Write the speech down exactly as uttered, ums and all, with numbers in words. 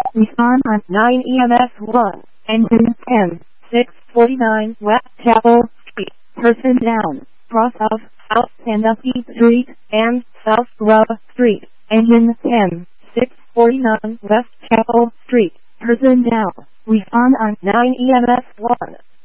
Respond on nine E M S one, engine ten, six forty-nine West Chapel Street, person down, cross of South Sandusky Street and South Grove Street, engine ten, six forty-nine West Chapel Street, person down. Respond on nine E M S one.